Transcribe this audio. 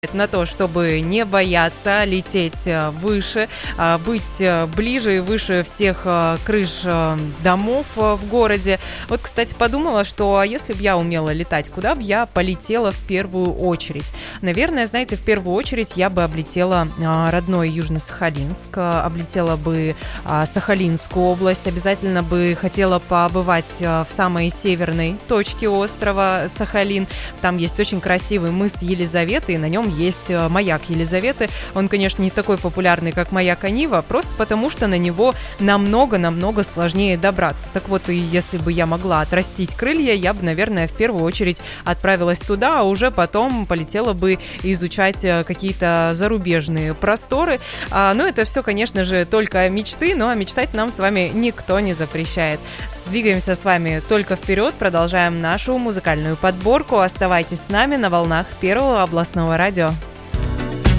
на то, чтобы не бояться лететь выше, быть ближе и выше всех крыш домов в городе. Вот, кстати, подумала, что если бы я умела летать, куда бы я полетела в первую очередь? Наверное, знаете, в первую очередь я бы облетела родной Южно-Сахалинск, облетела бы Сахалинскую область, обязательно бы хотела побывать в самой северной точке острова Сахалин. Там есть очень красивый мыс Елизаветы, и на нем есть маяк Елизаветы. Он, конечно, не такой популярный, как маяк Анива, просто потому что на него намного сложнее добраться. Так вот, и если бы я могла отрастить крылья, я бы, наверное, в первую очередь отправилась туда, а уже потом полетела бы изучать какие-то зарубежные просторы. Ну, это все, конечно же, только мечты, но мечтать нам с вами никто не запрещает. Двигаемся с вами только вперед, продолжаем нашу музыкальную подборку. Оставайтесь с нами на волнах Первого областного радио.